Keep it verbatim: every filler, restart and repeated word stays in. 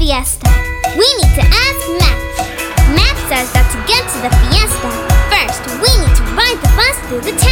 fiesta. We need to ask Matt. Matt says that to get to the fiesta, first we need to ride the bus through the town.